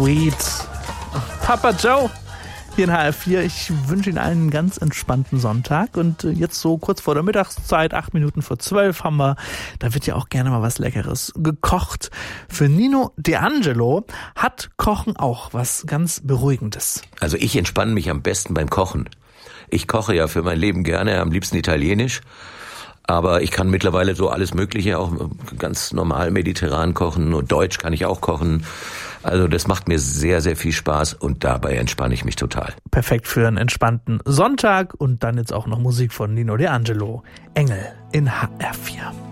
Sweet. Papa Joe hier in HR4. Ich wünsche Ihnen einen ganz entspannten Sonntag. Und jetzt so kurz vor der Mittagszeit, 8 Minuten vor 12 haben wir, da wird ja auch gerne mal was Leckeres gekocht. Für Nino D'Angelo hat Kochen auch was ganz Beruhigendes. Also ich entspanne mich am besten beim Kochen. Ich koche ja für mein Leben gerne, am liebsten italienisch. Aber ich kann mittlerweile so alles Mögliche, auch ganz normal mediterran kochen. Nur Deutsch kann ich auch kochen. Also das macht mir sehr, sehr viel Spaß und dabei entspanne ich mich total. Perfekt für einen entspannten Sonntag und dann jetzt auch noch Musik von Nino D'Angelo. Engel in HR4.